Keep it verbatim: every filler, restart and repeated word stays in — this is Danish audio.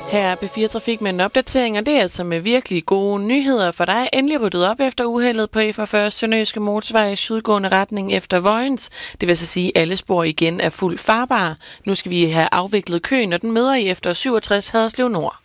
Her er P fire Trafik med en opdatering, og det er altså med virkelig gode nyheder, for der er endelig ryddet op efter uheldet på E fyrre Sønderjyske Motorvej i sydgående retning efter Vojens. Det vil så sige, at alle spor igen er fuldt farbare. Nu skal vi have afviklet køen, og den møder I efter syvogtres Haderslev Nord.